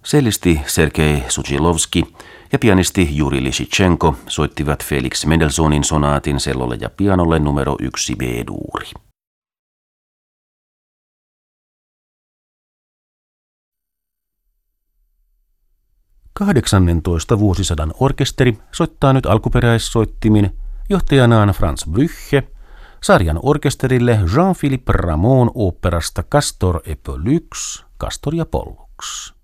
Cellisti Sergei Suchilovski ja pianisti Juri Lishichenko soittivat Felix Mendelssohnin sonaatin cellolle ja pianolle numero 1 B-duuri. Kahdeksantoista vuosisadan orkesteri soittaa nyt alkuperäissoittimin johtajanaan Franz Blücher sarjan orkesterille Jean-Philippe Rameau'n oopperasta Castor et Pollux, Castor ja Pollux.